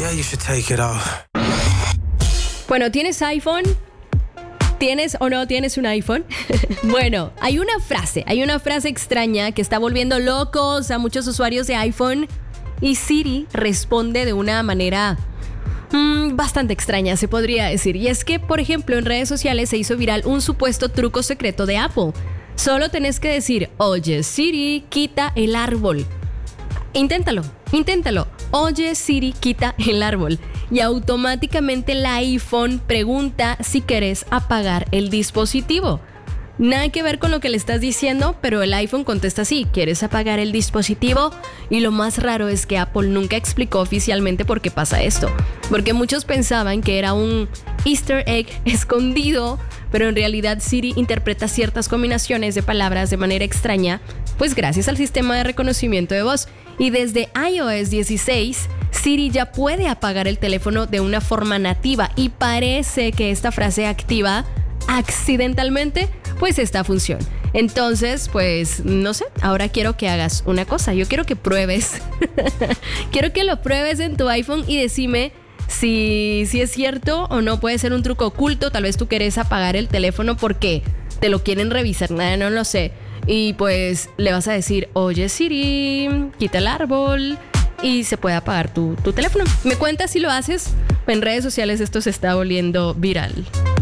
Yeah, you should take it off. Bueno, ¿tienes iPhone? ¿Tienes o no tienes un iPhone? Bueno, hay una frase extraña que está volviendo locos a muchos usuarios de iPhone y Siri responde de una manera bastante extraña, se podría decir. Y es que, por ejemplo, en redes sociales se hizo viral un supuesto truco secreto de Apple. Solo tenés que decir, oye Siri, quita el árbol. Inténtalo. Oye Siri, quita el árbol. Y automáticamente el iPhone pregunta si querés apagar el dispositivo. Nada que ver con lo que le estás diciendo, pero el iPhone contesta sí, ¿quieres apagar el dispositivo? Y lo más raro es que Apple nunca explicó oficialmente por qué pasa esto. Porque muchos pensaban que era un Easter egg escondido, pero en realidad Siri interpreta ciertas combinaciones de palabras de manera extraña, pues gracias al sistema de reconocimiento de voz. Y desde iOS 16, Siri ya puede apagar el teléfono de una forma nativa y parece que esta frase activa accidentalmente pues esta función. Entonces, pues no sé, ahora quiero que hagas una cosa, yo quiero que pruebes quiero que lo pruebes en tu iPhone y decime si es cierto o no. Puede ser un truco oculto, tal vez tú querés apagar el teléfono porque te lo quieren revisar, nada, no lo sé. Y pues le vas a decir, oye Siri, quita el árbol y se puede apagar tu teléfono. Me cuentas si lo haces. En redes sociales esto se está volviendo viral.